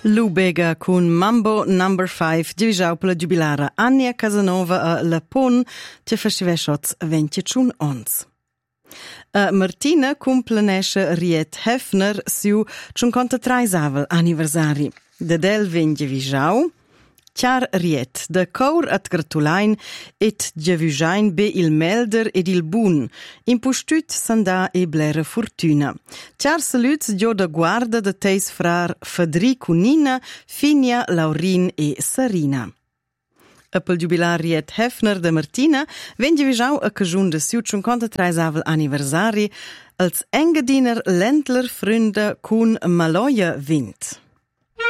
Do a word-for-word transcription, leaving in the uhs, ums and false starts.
Lubega con Mambo number five, divisau per la giubilara Ania Casanova a La Pon, che festivescots ventiun ons. A Martina cumplenesce Riet Hefner su cinquantatré anniversari. De del ven divisau, Chiar Riet, de Cour at Gratulain et Giavujain be il Melder ed il Bun, impustut sanda e blera fortuna. Chiar saluts dio de guarda de teis frar Federico Nina, Finia, Laurin e Sarina. A pel jubilar Riet Hefner de Martina ven divisau a cajun de siu cinquantatré anniversari als engadiner Ländler Fründe cun Maloja Wind.